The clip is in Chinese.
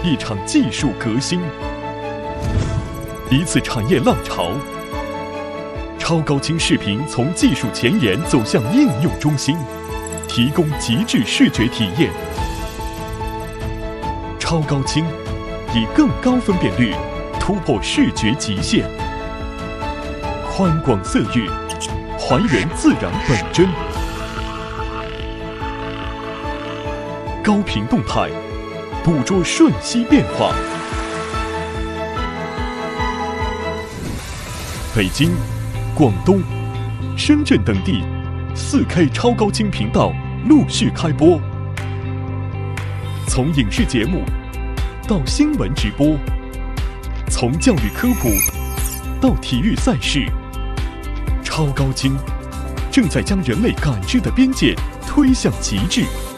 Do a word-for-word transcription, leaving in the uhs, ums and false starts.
一场技术革新，一次产业浪潮。超高清视频从技术前沿走向应用中心，提供极致视觉体验。超高清以更高分辨率突破视觉极限，宽广色域还原自然本真，高频动态捕捉瞬息变化。北京、广东、深圳等地 四K 超高清频道陆续开播，从影视节目到新闻直播，从教育科普到体育赛事，超高清正在将人类感知的边界推向极致。